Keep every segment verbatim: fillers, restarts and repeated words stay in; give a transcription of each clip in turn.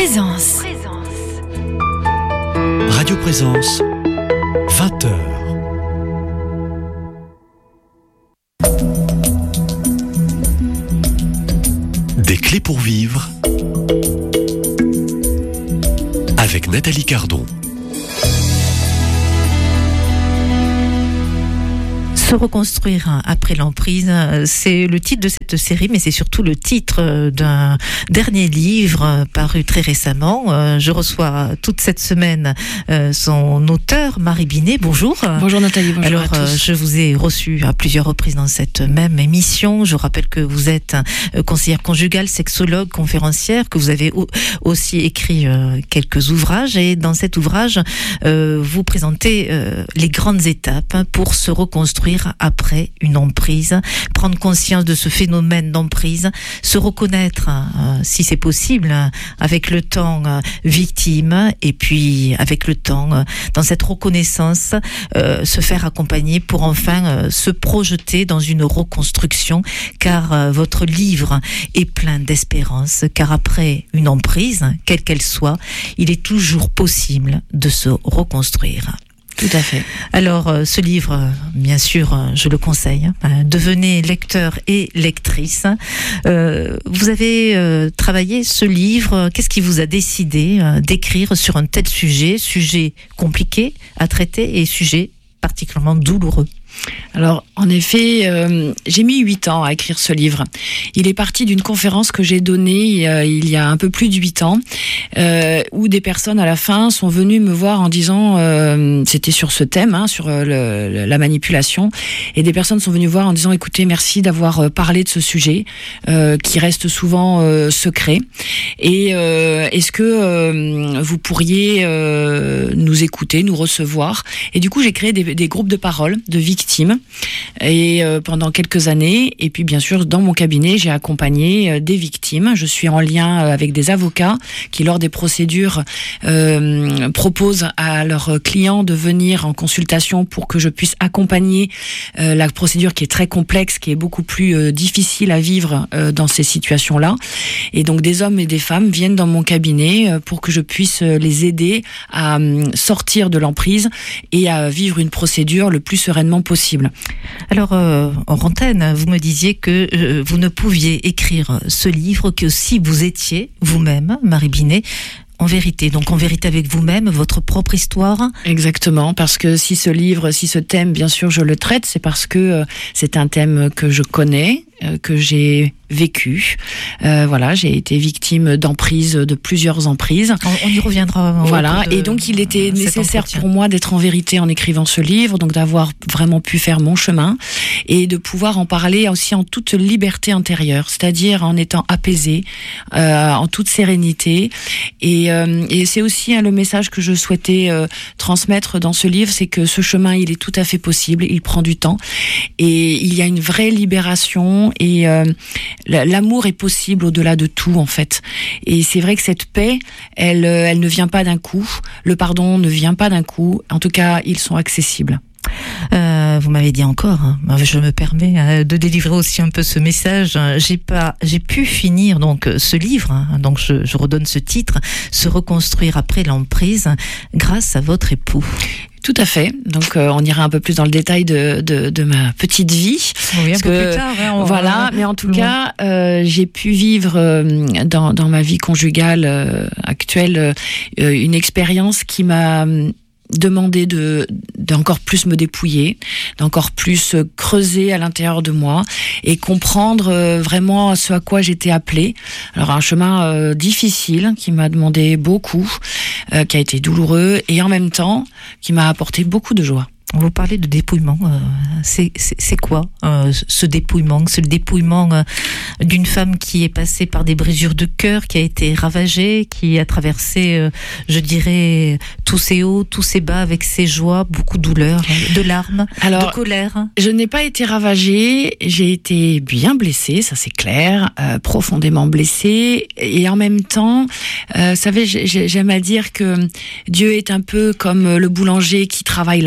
Présence. Radio Présence, vingt heures. Des clés pour vivre avec Nathalie Cardon. Se reconstruire après l'emprise, c'est le titre de cette série, mais c'est surtout le titre d'un dernier livre paru très récemment. Je reçois toute cette semaine son auteur, Marie Binet. Bonjour. Bonjour Nathalie, bonjour Alors, à tous. je vous ai reçu à plusieurs reprises dans cette même émission. Je rappelle que vous êtes conseillère conjugale, sexologue, conférencière, que vous avez aussi écrit quelques ouvrages. Et dans cet ouvrage, vous présentez les grandes étapes pour se reconstruire après une emprise, prendre conscience de ce phénomène d'emprise, se reconnaître, euh, si c'est possible, avec le temps euh, victime, et puis avec le temps, euh, dans cette reconnaissance, euh, se faire accompagner pour enfin euh, se projeter dans une reconstruction, car euh, votre livre est plein d'espérance, car après une emprise, quelle qu'elle soit, il est toujours possible de se reconstruire. Tout à fait. Alors, euh, ce livre, euh, bien sûr, euh, je le conseille. Euh, devenez lecteur et lectrice. Euh, vous avez euh, travaillé ce livre. Qu'est-ce qui vous a décidé euh, d'écrire sur un tel sujet, sujet compliqué à traiter et sujet particulièrement douloureux? Alors, en effet, euh, j'ai mis huit ans à écrire ce livre. Il est parti d'une conférence que j'ai donnée euh, il y a un peu plus de huit ans, euh, où des personnes à la fin sont venues me voir en disant, euh, c'était sur ce thème, hein, sur euh, le, la manipulation, et des personnes sont venues voir en disant, écoutez, merci d'avoir parlé de ce sujet, euh, qui reste souvent euh, secret, et euh, est-ce que euh, vous pourriez euh, nous écouter, nous recevoir? Et du coup, j'ai créé des, des groupes de parole, de victimes, et euh, pendant quelques années, et puis bien sûr dans mon cabinet j'ai accompagné euh, des victimes. Je suis en lien euh, avec des avocats qui lors des procédures euh, proposent à leurs clients de venir en consultation pour que je puisse accompagner euh, la procédure qui est très complexe, qui est beaucoup plus euh, difficile à vivre euh, dans ces situations-là. Et donc des hommes et des femmes viennent dans mon cabinet euh, pour que je puisse euh, les aider à euh, sortir de l'emprise et à vivre une procédure le plus sereinement possible. Alors, euh, en antenne, vous me disiez que euh, vous ne pouviez écrire ce livre que si vous étiez vous-même, Marie Binet, en vérité. Donc, en vérité avec vous-même, votre propre histoire. Exactement, parce que si ce livre, si ce thème, bien sûr, je le traite, c'est parce que euh, c'est un thème que je connais, euh, que j'ai vécu. Euh, voilà, j'ai été victime d'emprise, de plusieurs emprises. On, on y reviendra. Voilà, de, et donc il était nécessaire pour moi d'être en vérité en écrivant ce livre, donc d'avoir vraiment pu faire mon chemin et de pouvoir en parler aussi en toute liberté intérieure, c'est-à-dire en étant apaisée, euh, en toute sérénité. Et, euh, et c'est aussi hein, le message que je souhaitais euh, transmettre dans ce livre, c'est que ce chemin, il est tout à fait possible, il prend du temps et il y a une vraie libération et euh, l'amour est possible au-delà de tout, en fait. Et c'est vrai que cette paix, elle, elle ne vient pas d'un coup. Le pardon ne vient pas d'un coup. En tout cas, ils sont accessibles. Euh, vous m'avez dit encore, hein, je me permets hein, de délivrer aussi un peu ce message. J'ai pas, j'ai pu finir donc ce livre. Hein, donc je, je redonne ce titre, se reconstruire après l'emprise, grâce à votre époux. Tout à fait. Donc, euh, on ira un peu plus dans le détail de, de, de ma petite vie. Oui, un peu que, plus tard. Hein, on voilà. Va... Mais en tout cas, euh, j'ai pu vivre euh, dans, dans ma vie conjugale euh, actuelle euh, une expérience qui m'a demander de d'encore plus me dépouiller, d'encore plus creuser à l'intérieur de moi et comprendre euh, vraiment ce à quoi j'étais appelée. Alors un chemin euh, difficile qui m'a demandé beaucoup, euh, qui a été douloureux et en même temps qui m'a apporté beaucoup de joie. Vous parlez de dépouillement, euh, c'est, c'est, c'est quoi euh, ce dépouillement? C'est le dépouillement euh, d'une femme qui est passée par des brisures de cœur, qui a été ravagée, qui a traversé, euh, je dirais, tous ses hauts, tous ses bas, avec ses joies, beaucoup de douleurs, de larmes, Alors, de colère. Je n'ai pas été ravagée, j'ai été bien blessée, ça c'est clair, euh, profondément blessée, et en même temps, euh, vous savez, j'aime à dire que Dieu est un peu comme le boulanger qui travaille la pâte.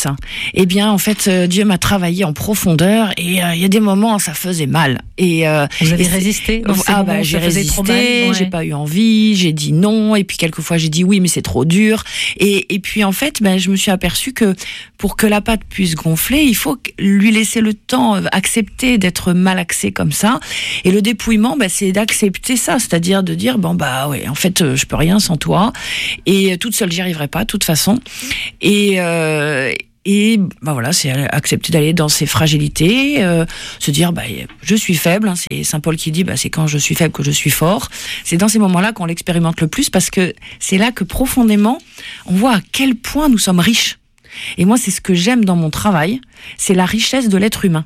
hein, eh bien, en fait, euh, Dieu m'a travaillé en profondeur et il euh, y a des moments où ça faisait mal. Et, euh, Vous avez et résisté dans ces Ah, moments bah, où j'ai ça faisait trop mal, résisté, ouais. j'ai pas eu envie, j'ai dit non, et puis quelquefois j'ai dit oui, mais c'est trop dur. Et, et puis, en fait, ben, je me suis aperçue que pour que la pâte puisse gonfler, il faut lui laisser le temps, accepter d'être malaxé comme ça. Et le dépouillement, ben, c'est d'accepter ça, c'est-à-dire de dire, bon, bah ouais, en fait, je peux rien sans toi. Et toute seule, j'y arriverai pas, de toute façon. Et, euh, et ben voilà, c'est accepter d'aller dans ses fragilités, euh, se dire, bah, je suis faible. Hein, c'est Saint Paul qui dit, bah, c'est quand je suis faible que je suis fort. C'est dans ces moments-là qu'on l'expérimente le plus, parce que c'est là que profondément, on voit à quel point nous sommes riches. Et moi, c'est ce que j'aime dans mon travail, c'est la richesse de l'être humain.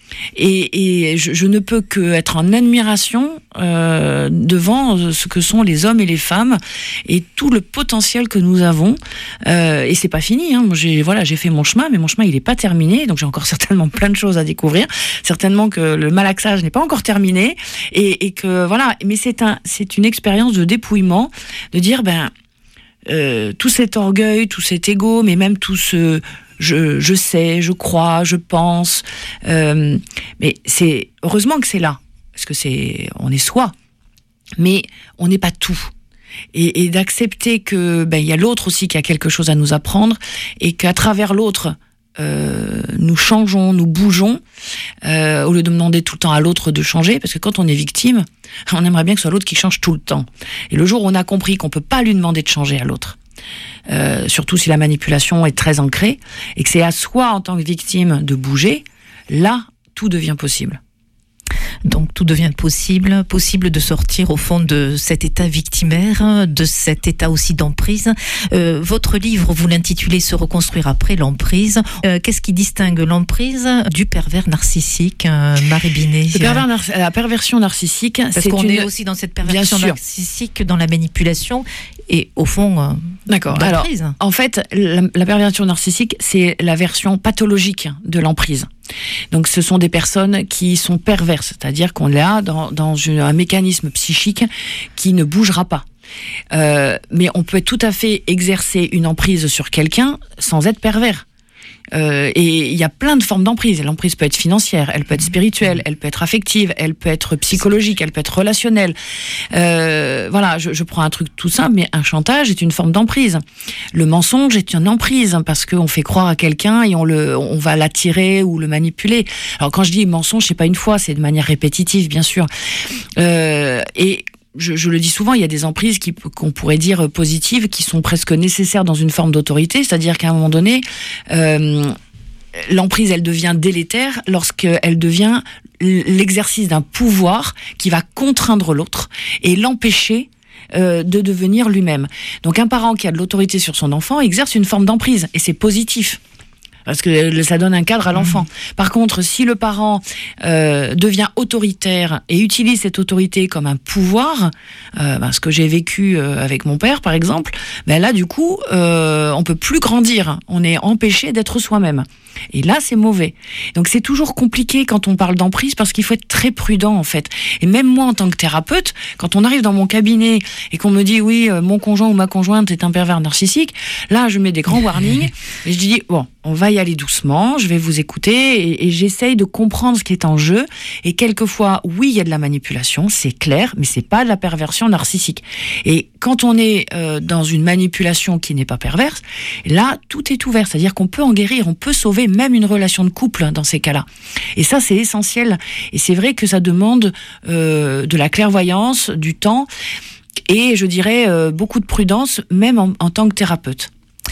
Et, et je, je ne peux qu'être en admiration euh, devant ce que sont les hommes et les femmes et tout le potentiel que nous avons. Euh, et c'est pas fini. Hein. Moi, j'ai, voilà, j'ai fait mon chemin, mais mon chemin il est pas terminé. Donc j'ai encore certainement plein de choses à découvrir. Certainement que le malaxage n'est pas encore terminé. Et, et que voilà. Mais c'est un, c'est une expérience de dépouillement, de dire ben euh, tout cet orgueil, tout cet ego, mais même tout ce Je, je sais, je crois, je pense, euh, mais c'est heureusement que c'est là, parce que c'est, on est soi, mais on n'est pas tout, et, et d'accepter que ben il y a l'autre aussi qui a quelque chose à nous apprendre, et qu'à travers l'autre, euh, nous changeons, nous bougeons, euh, au lieu de demander tout le temps à l'autre de changer, parce que quand on est victime, on aimerait bien que ce soit l'autre qui change tout le temps. Et le jour où on a compris qu'on peut pas lui demander de changer à l'autre, Euh, surtout si la manipulation est très ancrée, et que c'est à soi en tant que victime de bouger, là, tout devient possible. Donc tout devient possible, possible de sortir au fond de cet état victimaire, de cet état aussi d'emprise. Euh, votre livre, vous l'intitulez « Se reconstruire après l'emprise ». Euh, qu'est-ce qui distingue l'emprise du pervers narcissique, euh, Marie Binet? Le pervers nar- La perversion narcissique, Parce c'est qu'on une... est aussi dans cette perversion Bien sûr. narcissique, dans la manipulation, et au fond, euh, D'accord. Alors, l'emprise. en fait, la, la perversion narcissique, c'est la version pathologique de l'emprise. Donc, ce sont des personnes qui sont perverses, c'est-à-dire qu'on est là dans, dans une, un mécanisme psychique qui ne bougera pas. Euh, mais on peut tout à fait exercer une emprise sur quelqu'un sans être pervers. Euh, et il y a plein de formes d'emprise. L'emprise peut être financière, elle peut être spirituelle, elle peut être affective, elle peut être psychologique, elle peut être relationnelle. Euh, voilà, je, je prends un truc tout simple, mais un chantage est une forme d'emprise. Le mensonge est une emprise, parce qu'on fait croire à quelqu'un et on, le, on va l'attirer ou le manipuler. Alors quand je dis mensonge, c'est pas une fois, c'est de manière répétitive, bien sûr. Euh, et Je, je le dis souvent, il y a des emprises qui, qu'on pourrait dire positives, qui sont presque nécessaires dans une forme d'autorité, c'est-à-dire qu'à un moment donné, euh, l'emprise, elle devient délétère lorsqu'elle devient l'exercice d'un pouvoir qui va contraindre l'autre et l'empêcher euh, de devenir lui-même. Donc un parent qui a de l'autorité sur son enfant exerce une forme d'emprise, et c'est positif, parce que ça donne un cadre à l'enfant. Mmh. Par contre, si le parent euh, devient autoritaire et utilise cette autorité comme un pouvoir, euh, ben, ce que j'ai vécu euh, avec mon père, par exemple, ben là, du coup, euh, on peut plus grandir. On est empêché d'être soi-même. Et là, c'est mauvais. Donc, c'est toujours compliqué quand on parle d'emprise, parce qu'il faut être très prudent, en fait. Et même moi, en tant que thérapeute, quand on arrive dans mon cabinet et qu'on me dit, oui, euh, mon conjoint ou ma conjointe est un pervers narcissique, là, je mets des grands warnings et je dis, bon, on va y aller doucement, je vais vous écouter, et, et j'essaye de comprendre ce qui est en jeu. Et quelquefois, oui, il y a de la manipulation, c'est clair, mais c'est pas de la perversion narcissique. Et quand on est euh, dans une manipulation qui n'est pas perverse, là, tout est ouvert. C'est-à-dire qu'on peut en guérir, on peut sauver même une relation de couple dans ces cas-là. Et ça, c'est essentiel. Et c'est vrai que ça demande euh, de la clairvoyance, du temps, et je dirais euh, beaucoup de prudence, même en, en tant que thérapeute.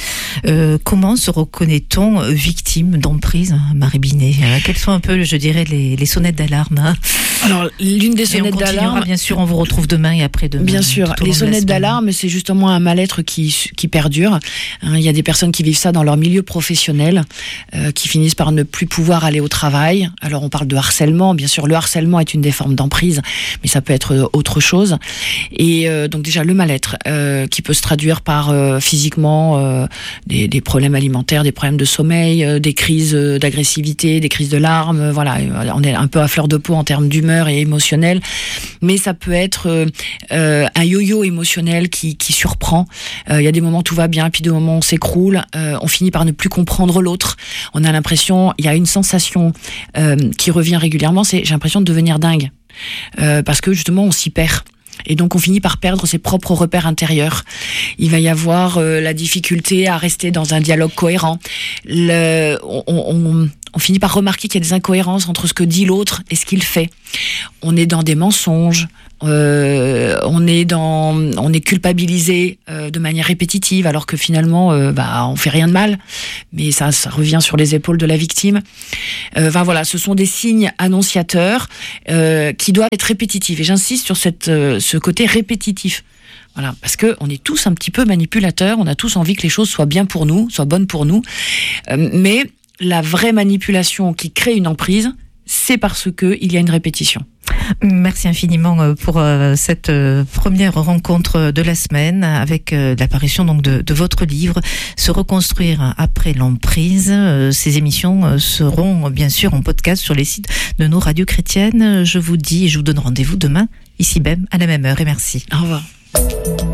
Euh, comment se reconnaît-on victime d'emprise, Marie Binet? euh, Quelles sont un peu, je dirais, les, les sonnettes d'alarme, hein? Alors, l'une des sonnettes d'alarme... Bien sûr, on vous retrouve demain et après-demain. Bien sûr, les sonnettes d'alarme, c'est justement un mal-être qui, qui perdure. Hein, il y a des personnes qui vivent ça dans leur milieu professionnel, euh, qui finissent par ne plus pouvoir aller au travail. Alors, on parle de harcèlement. Bien sûr, le harcèlement est une des formes d'emprise, mais ça peut être autre chose. Et euh, donc déjà, le mal-être, euh, qui peut se traduire par euh, physiquement... Euh, des, des problèmes alimentaires, des problèmes de sommeil, euh, des crises d'agressivité, des crises de larmes. Euh, voilà, on est un peu à fleur de peau en termes d'humeur et émotionnel, mais ça peut être euh, euh, un yo-yo émotionnel qui, qui surprend. Il euh, y a des moments où tout va bien, puis des moments où on s'écroule. Euh, on finit par ne plus comprendre l'autre. On a l'impression, il y a une sensation euh, qui revient régulièrement, c'est j'ai l'impression de devenir dingue. Euh, parce que justement on s'y perd. Et donc on finit par perdre ses propres repères intérieurs. Il va y avoir euh, la difficulté à rester dans un dialogue cohérent. Le, on, on, on finit par remarquer qu'il y a des incohérences entre ce que dit l'autre et ce qu'il fait. On est dans des mensonges. Euh, on est dans, on est culpabilisé euh, de manière répétitive, alors que finalement, euh, bah, on fait rien de mal, mais ça, ça revient sur les épaules de la victime. Euh, enfin voilà, ce sont des signes annonciateurs euh, qui doivent être répétitifs. Et j'insiste sur cette, euh, ce côté répétitif. Voilà, parce que on est tous un petit peu manipulateurs. On a tous envie que les choses soient bien pour nous, soient bonnes pour nous. Euh, mais la vraie manipulation qui crée une emprise, c'est parce que il y a une répétition. Merci infiniment pour cette première rencontre de la semaine avec l'apparition donc de, de votre livre Se reconstruire après l'emprise. Ces émissions seront bien sûr en podcast sur les sites de nos radios chrétiennes. Je vous dis et je vous donne rendez-vous demain ici même à la même heure et merci. Au revoir.